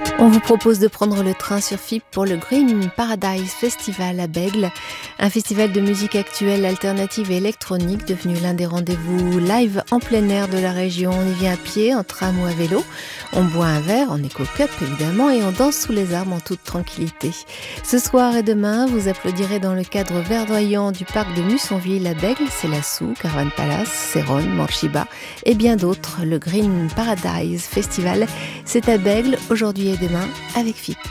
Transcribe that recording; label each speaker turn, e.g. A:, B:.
A: On vous propose de prendre le train sur FIP pour le Green Paradise Festival à Bègles, un festival de musique actuelle, alternative et électronique devenu l'un des rendez-vous live en plein air de la région. On y vient à pied, en tram ou à vélo, on boit un verre, en éco-cup évidemment, et on danse sous les arbres en toute tranquillité. Ce soir et demain, vous applaudirez dans le cadre verdoyant du parc de Mussonville à Bègles, Célassou, Caravan Palace, Céronne, Manchiba et bien d'autres. Le Green Paradise Festival, c'est à Bègles, aujourd'hui et demain, avec FIP.